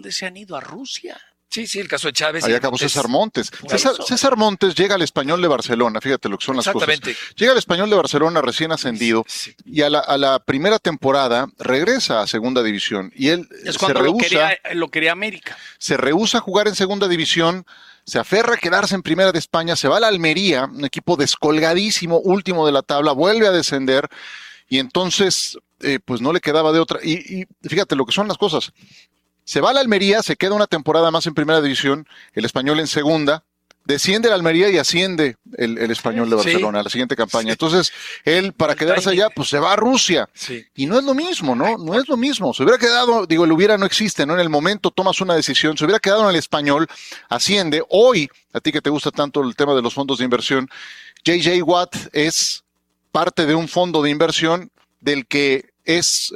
dónde se han ido? A Rusia. Sí, el caso de Chávez. Ahí acabó César Montes. César Montes llega al Español de Barcelona, fíjate lo que son las cosas. Llega al Español de Barcelona recién ascendido y a la primera temporada regresa a segunda división y él se rehúsa. Lo quería América. Se rehúsa a jugar en segunda división, se aferra a quedarse en primera de España, se va a la Almería, un equipo descolgadísimo, último de la tabla, vuelve a descender y entonces pues no le quedaba de otra. Y fíjate lo que son las cosas. Se va a la Almería, se queda una temporada más en primera división, el Español en segunda, desciende la Almería y asciende el Español de Barcelona a la siguiente campaña. Entonces, él para quedarse allá, pues se va a Rusia. Y no es lo mismo, ¿no? No es lo mismo. Se hubiera quedado, digo, el hubiera no existe, ¿no? En el momento tomas una decisión, se hubiera quedado en el Español, asciende. Hoy, a ti que te gusta tanto el tema de los fondos de inversión, J.J. Watt es parte de un fondo de inversión del que es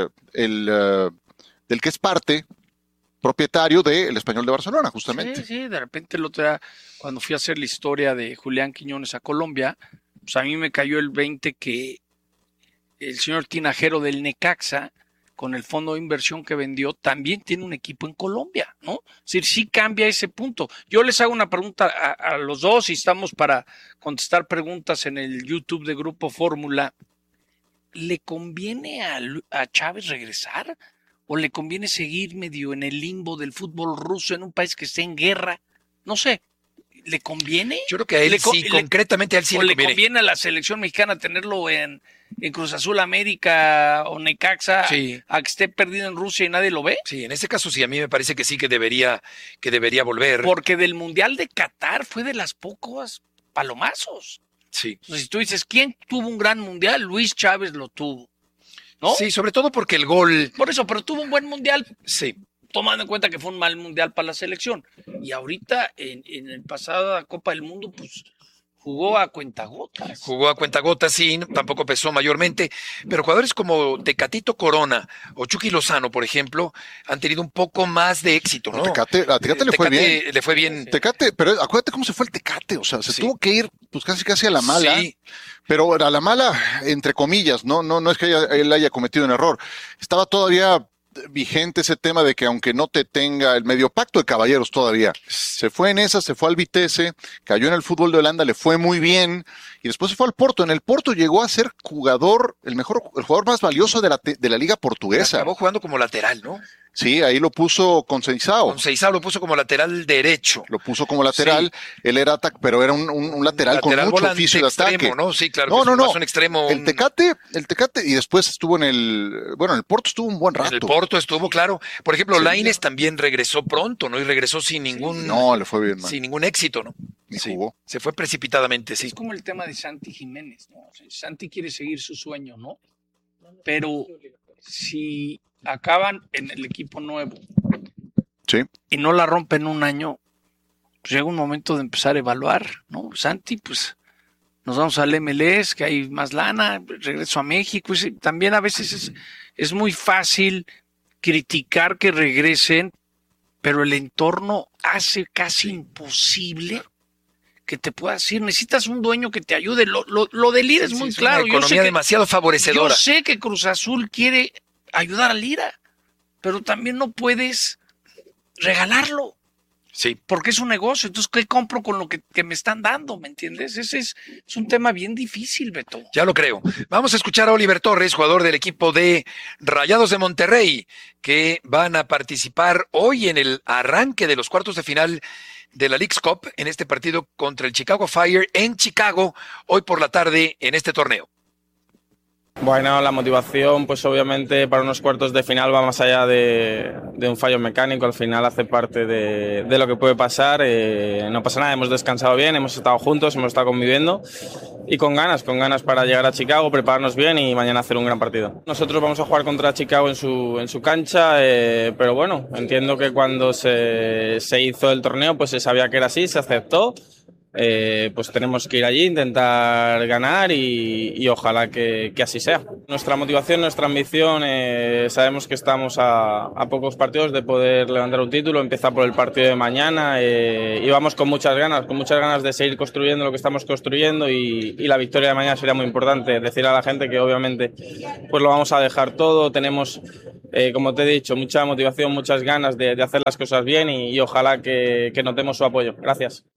parte propietario del Español de Barcelona, justamente. Sí, de repente el otro día, cuando fui a hacer la historia de Julián Quiñones a Colombia, pues a mí me cayó el 20 que el señor Tinajero del Necaxa, con el fondo de inversión que vendió, también tiene un equipo en Colombia, ¿no? Es decir, sí cambia ese punto. Yo les hago una pregunta a los dos y estamos para contestar preguntas en el YouTube de Grupo Fórmula. ¿Le conviene a Chávez regresar? ¿O le conviene seguir medio en el limbo del fútbol ruso en un país que esté en guerra? No sé, ¿le conviene? Yo creo que a él concretamente a él sí le conviene. ¿O le conviene a la selección mexicana tenerlo en Cruz Azul América o Necaxa a que esté perdido en Rusia y nadie lo ve? Sí, en ese caso sí, a mí me parece que sí que debería volver. Porque del Mundial de Qatar fue de las pocos palomazos. Sí. Entonces, si tú dices, ¿quién tuvo un gran Mundial? Luis Chávez lo tuvo. ¿No? Sí, sobre todo porque el gol... Por eso, pero tuvo un buen mundial. Sí. Tomando en cuenta que fue un mal mundial para la selección. Y ahorita, en el pasado Copa del Mundo, pues jugó a cuentagotas. Sí, tampoco pesó mayormente. Pero jugadores como Tecatito Corona o Chucky Lozano, por ejemplo, han tenido un poco más de éxito, ¿no? A Tecate le fue bien. Le fue bien. Tecate, pero acuérdate cómo se fue el Tecate. O sea, se tuvo que ir pues casi a la mala. Sí. Pero a la mala, entre comillas, no es que él haya cometido un error. Estaba todavía vigente ese tema de que aunque no te tenga el medio pacto de caballeros todavía, se fue en esa, se fue al Vitesse, cayó en el fútbol de Holanda, le fue muy bien y después se fue al Porto. En el Porto llegó a ser el jugador más valioso de la liga portuguesa. Acabó jugando como lateral, ¿no? Sí, ahí lo puso con Seisao. Con Seisao lo puso como lateral derecho. Lo puso como lateral, él era pero era un lateral con mucho oficio de ataque. Extremo, ¿no? Sí, claro. No. Un extremo. El Tecate, y después estuvo en el Porto estuvo un buen rato. En el Porto estuvo, claro. Por ejemplo, Lainez también regresó pronto, ¿no? Y regresó sin ningún... No, le fue bien, man. Sin ningún éxito, ¿no? Ni jugó. Se fue precipitadamente, sí. Es como el tema de Santi Jiménez, ¿no? O sea, Santi quiere seguir su sueño, ¿no? Pero si acaban en el equipo nuevo y no la rompen un año, pues llega un momento de empezar a evaluar, ¿no? Santi, pues nos vamos al MLS, que hay más lana, regreso a México. También a veces es muy fácil criticar que regresen, pero el entorno hace casi imposible que te pueda decir, necesitas un dueño que te ayude. Lo de Lira es muy claro. Una economía demasiado favorecedora. Yo sé que Cruz Azul quiere ayudar a Lira, pero también no puedes regalarlo. Sí. Porque es un negocio. Entonces, ¿qué compro con lo que me están dando? ¿Me entiendes? Ese es un tema bien difícil, Beto. Ya lo creo. Vamos a escuchar a Oliver Torres, jugador del equipo de Rayados de Monterrey, que van a participar hoy en el arranque de los cuartos de final de la Leagues Cup en este partido contra el Chicago Fire en Chicago, hoy por la tarde en este torneo. Bueno, la motivación, pues obviamente para unos cuartos de final va más allá de un fallo mecánico, al final hace parte de lo que puede pasar, no pasa nada, hemos descansado bien, hemos estado juntos, hemos estado conviviendo y con ganas para llegar a Chicago, prepararnos bien y mañana hacer un gran partido. Nosotros vamos a jugar contra Chicago en su cancha, pero bueno, entiendo que cuando se hizo el torneo pues se sabía que era así, se aceptó. Pues tenemos que ir allí, intentar ganar y ojalá que así sea. Nuestra motivación, nuestra ambición, sabemos que estamos a pocos partidos de poder levantar un título, empieza por el partido de mañana y vamos con muchas ganas de seguir construyendo lo que estamos construyendo y la victoria de mañana sería muy importante. Decir a la gente que obviamente pues lo vamos a dejar todo, tenemos como te he dicho, mucha motivación, muchas ganas de hacer las cosas bien y ojalá que notemos su apoyo. Gracias.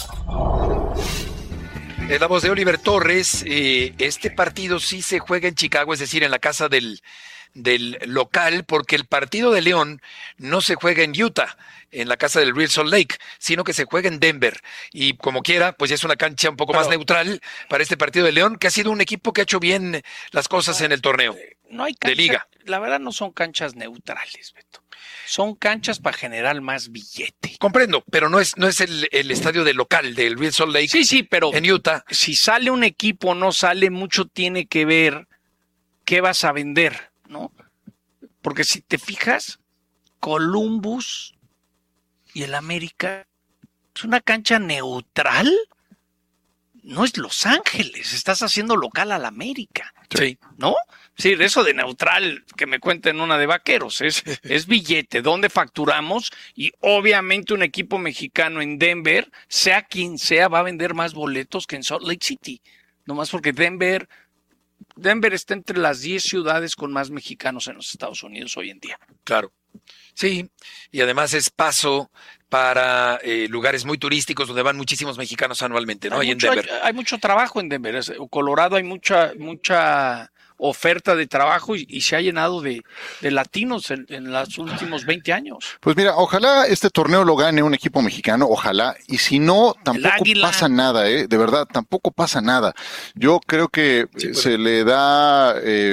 Es la voz de Oliver Torres. Este partido sí se juega en Chicago, es decir, en la casa del local, porque el partido de León no se juega en Utah, en la casa del Real Salt Lake, sino que se juega en Denver. Y como quiera, pues es una cancha un poco más neutral para este partido de León, que ha sido un equipo que ha hecho bien las cosas en el torneo No hay cancha, de liga. La verdad no son canchas neutrales, Beto. Son canchas para generar más billete. Comprendo, pero no es el estadio del local del Real Salt Lake. Sí, pero en Utah. Si sale un equipo o no sale, mucho tiene que ver qué vas a vender, ¿no? Porque si te fijas, Columbus y el América es una cancha neutral. No es Los Ángeles, estás haciendo local al América. Sí. ¿No? Sí, eso de neutral, que me cuenten una de vaqueros, es billete, ¿dónde facturamos? Y obviamente un equipo mexicano en Denver, sea quien sea, va a vender más boletos que en Salt Lake City. Nomás porque Denver está entre las 10 ciudades con más mexicanos en los Estados Unidos hoy en día. Claro. Sí, y además es paso para lugares muy turísticos donde van muchísimos mexicanos anualmente, ¿no? Hay mucho trabajo en Denver. Colorado hay mucha oferta de trabajo y se ha llenado de latinos en los últimos 20 años. Pues mira, ojalá este torneo lo gane un equipo mexicano, ojalá, y si no, tampoco pasa nada, de verdad, tampoco pasa nada. Yo creo que se le da...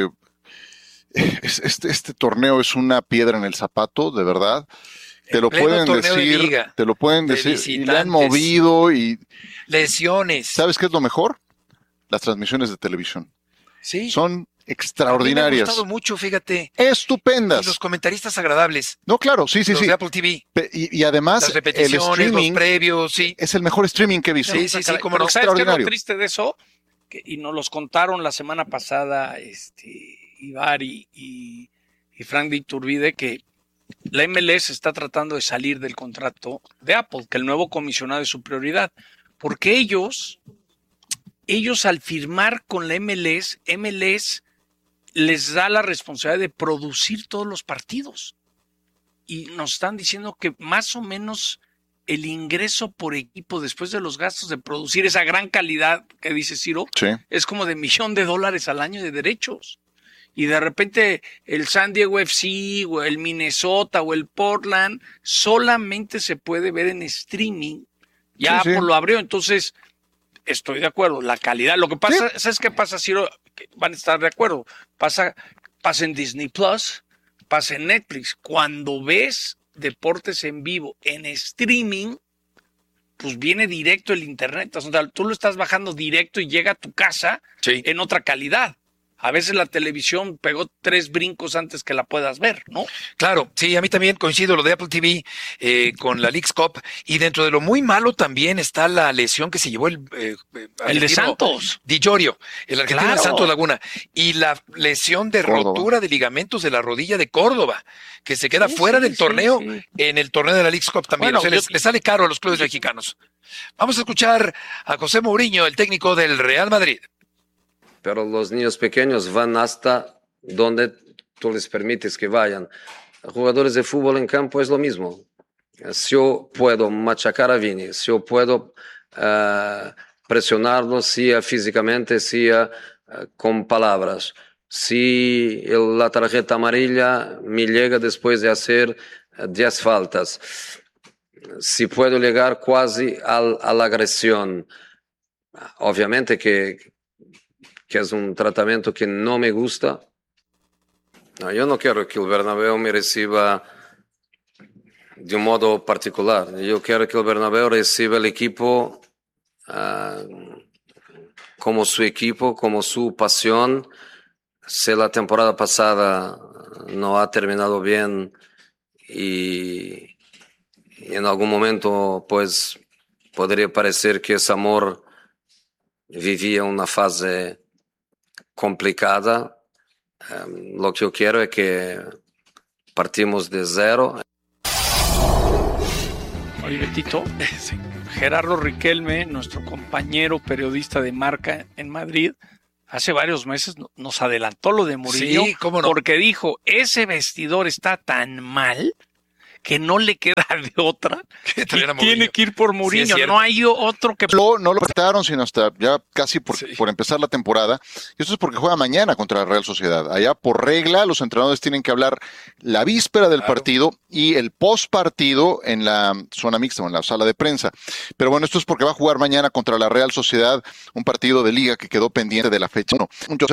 Este torneo es una piedra en el zapato, de verdad. Te lo pueden decir, y le han movido y... Lesiones. ¿Sabes qué es lo mejor? Las transmisiones de televisión. Sí. Son extraordinarias. Me ha gustado mucho, fíjate. Estupendas. Y los comentaristas agradables. No, claro, sí. Los de Apple TV. Y además, las repeticiones, el streaming los previos, sí. Es el mejor streaming que he visto. Sí, como no. ¿Sabes qué es lo triste de eso? Y nos los contaron la semana pasada, Ibar y Frank de Iturbide, que la MLS está tratando de salir del contrato de Apple, que el nuevo comisionado es su prioridad, porque ellos al firmar con la MLS les da la responsabilidad de producir todos los partidos y nos están diciendo que más o menos el ingreso por equipo después de los gastos de producir esa gran calidad que dice Ciro, sí, es como de $1 millón al año de derechos. Y de repente el San Diego FC o el Minnesota o el Portland solamente se puede ver en streaming. Ya Apple lo abrió, entonces estoy de acuerdo. La calidad, lo que pasa, ¿sabes qué pasa, Ciro? Van a estar de acuerdo. Pasa en Disney Plus, pasa en Netflix. Cuando ves deportes en vivo en streaming, pues viene directo el internet. O sea, tú lo estás bajando directo y llega a tu casa en otra calidad. A veces la televisión pegó 3 brincos antes que la puedas ver, ¿no? Claro, sí, a mí también coincido lo de Apple TV con la Leagues Cup. Y dentro de lo muy malo también está la lesión que se llevó el de Santos. Di Llorio, el argentino de Santos Laguna. Y la lesión de rotura de ligamentos de la rodilla de Córdoba, que se queda fuera del torneo en el torneo de la Leagues Cup también. Bueno, les sale caro a los clubes mexicanos. Vamos a escuchar a José Mourinho, el técnico del Real Madrid. Pero los niños pequeños van hasta donde tú les permites que vayan. Jugadores de fútbol en campo es lo mismo. Si yo puedo machacar a Vini, si yo puedo presionarlo, sea físicamente, sea con palabras. Si la tarjeta amarilla me llega después de hacer 10 faltas. Si puedo llegar casi a la agresión. Obviamente que es un tratamiento que no me gusta. No, yo no quiero que el Bernabéu me reciba de un modo particular. Yo quiero que el Bernabéu reciba el equipo como su equipo, como su pasión. Si la temporada pasada no ha terminado bien y en algún momento pues podría parecer que ese amor vivía una fase complicada. Lo que yo quiero es que partimos de cero. Oye, Betito, Gerardo Riquelme, nuestro compañero periodista de Marca en Madrid, hace varios meses nos adelantó lo de Mourinho, Sí, cómo no. porque dijo, ese vestidor está tan mal que no le queda de otra Que y traer a tiene Mourinho. que ir por Sí, Mourinho. es cierto. No hay otro que... No lo prestaron sino hasta ya casi por empezar la temporada. Y esto es porque juega mañana contra la Real Sociedad. Allá por regla los entrenadores tienen que hablar la víspera del partido y el post partido en la zona mixta o en la sala de prensa. Pero bueno, esto es porque va a jugar mañana contra la Real Sociedad, un partido de liga que quedó pendiente de la fecha 1.